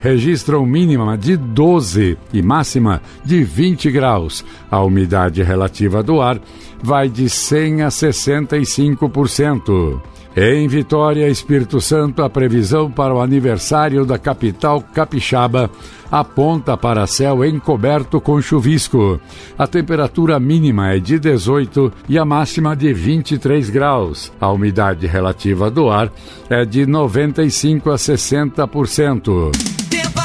registram mínima de 12 e máxima de 20 graus. A umidade relativa do ar vai de 100% a 65%. Em Vitória, Espírito Santo, a previsão para o aniversário da capital capixaba aponta para céu encoberto com chuvisco. A temperatura mínima é de 18 e a máxima de 23 graus. A umidade relativa do ar é de 95% a 60%.